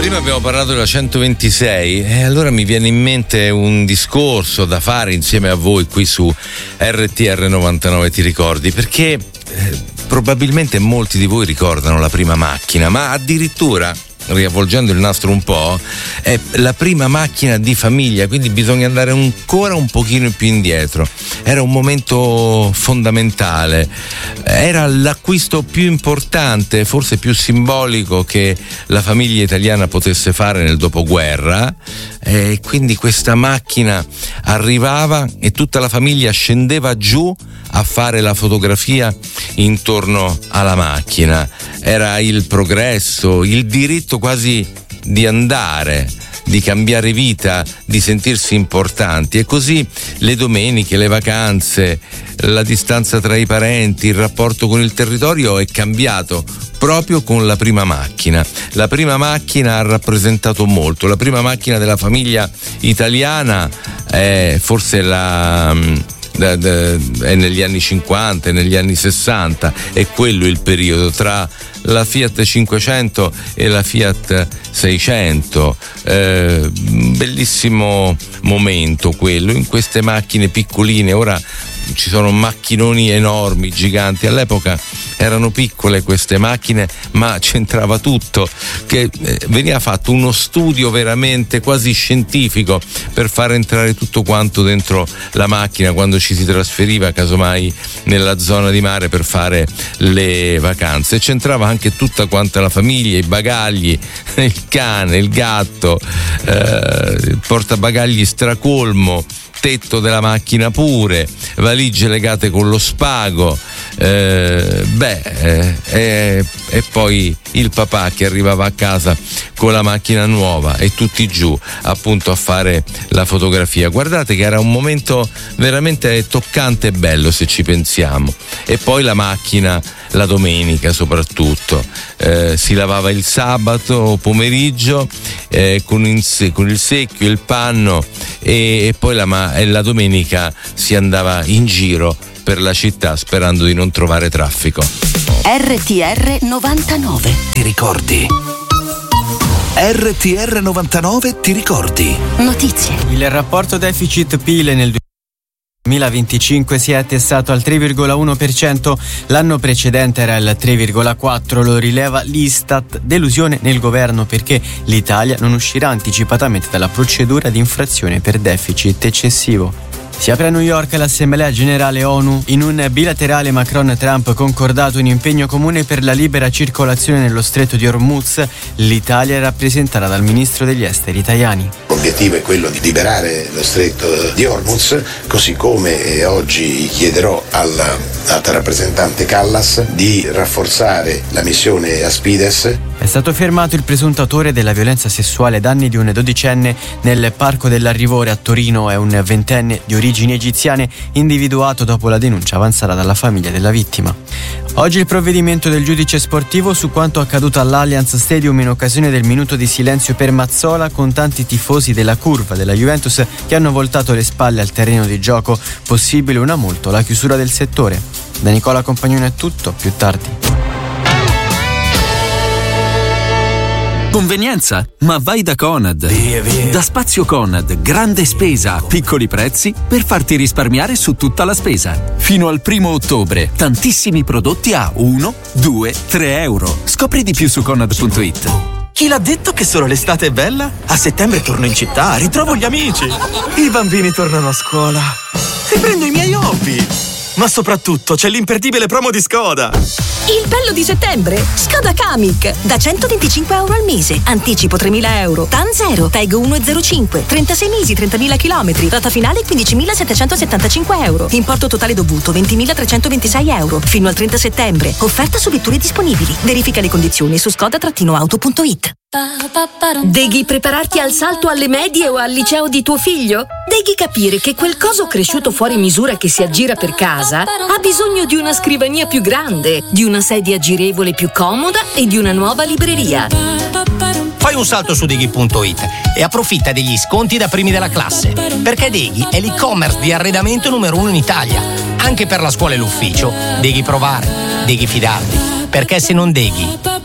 Prima abbiamo parlato della 126 e allora mi viene in mente un discorso da fare insieme a voi qui su RTR 99, ti ricordi? Perché probabilmente molti di voi ricordano la prima macchina, ma addirittura, riavvolgendo il nastro un po', è la prima macchina di famiglia, quindi bisogna andare ancora un pochino più indietro. Era un momento fondamentale, era l'acquisto più importante, forse più simbolico che la famiglia italiana potesse fare nel dopoguerra, e quindi questa macchina arrivava e tutta la famiglia scendeva giù a fare la fotografia intorno alla macchina. Era il progresso, il diritto quasi di andare, di cambiare vita, di sentirsi importanti. E così le domeniche, le vacanze, la distanza tra i parenti, il rapporto con il territorio è cambiato proprio con la prima macchina. La prima macchina ha rappresentato molto. La prima macchina della famiglia italiana è forse è negli anni 50, negli anni 60, è quello il periodo tra la Fiat 500 e la Fiat 600. Bellissimo momento quello, in queste macchine piccoline. Ora ci sono macchinoni enormi, giganti. All'epoca erano piccole queste macchine, ma c'entrava tutto, che veniva fatto uno studio veramente quasi scientifico per far entrare tutto quanto dentro la macchina quando ci si trasferiva casomai nella zona di mare per fare le vacanze. C'entrava anche tutta quanta la famiglia, i bagagli, il cane, il gatto, il portabagagli stracolmo, tetto della macchina pure, valigie legate con lo spago, e poi il papà che arrivava a casa con la macchina nuova e tutti giù appunto a fare la fotografia. Guardate che era un momento veramente toccante e bello, se ci pensiamo. E poi la macchina la domenica soprattutto, si lavava il sabato pomeriggio con il secchio, il panno, e poi la domenica si andava in giro per la città sperando di non trovare traffico. RTR 99, ti ricordi? RTR 99, ti ricordi? Notizie. Il rapporto deficit-PIL nel 2025 si è attestato al 3,1%, l'anno precedente era il 3,4%, lo rileva l'Istat. Delusione nel governo perché l'Italia non uscirà anticipatamente dalla procedura di infrazione per deficit eccessivo. Si apre a New York l'Assemblea Generale ONU. In un bilaterale Macron-Trump concordato un impegno comune per la libera circolazione nello stretto di Hormuz. L'Italia è rappresentata dal ministro degli esteri Tajani. L'obiettivo è quello di liberare lo stretto di Hormuz, così come oggi chiederò all'alta rappresentante Callas di rafforzare la missione Aspides. È stato fermato il presunto autore della violenza sessuale ai danni di un 12enne nel Parco dell'Arrivore a Torino. È un 20enne di origini egiziane individuato dopo la denuncia avanzata dalla famiglia della vittima. Oggi il provvedimento del giudice sportivo su quanto accaduto all'Allianz Stadium in occasione del minuto di silenzio per Mazzola, con tanti tifosi della curva della Juventus che hanno voltato le spalle al terreno di gioco. Possibile una multa o la chiusura del settore. Da Nicola Compagnone è tutto, più tardi. Convenienza? Ma vai da Conad. Via. Da Spazio Conad, grande spesa, piccoli prezzi per farti risparmiare su tutta la spesa. Fino al 1 ottobre, tantissimi prodotti a 1, 2, 3 euro. Scopri di più su Conad.it. Chi l'ha detto che solo l'estate è bella? A settembre torno in città, ritrovo gli amici. I bambini tornano a scuola. Riprendo i miei hobby. Ma soprattutto c'è l'imperdibile promo di Skoda. Il bello di settembre? Skoda Kamiq. Da 125 euro al mese. Anticipo 3.000 euro. TAN 0. TAG 1,05. 36 mesi, 30.000 chilometri. Rata finale 15.775 euro. Importo totale dovuto 20.326 euro. Fino al 30 settembre. Offerta su vetture disponibili. Verifica le condizioni su skoda-auto.it. Devi prepararti al salto alle medie o al liceo di tuo figlio? Devi capire che quel coso cresciuto fuori misura che si aggira per casa ha bisogno di una scrivania più grande, di una sedia girevole più comoda e di una nuova libreria. Fai un salto su Deghi.it e approfitta degli sconti da primi della classe, perché Deghi è l'e-commerce di arredamento numero 1 in Italia. Anche per la scuola e l'ufficio, Deghi provare, Deghi fidarti, perché se non Deghi,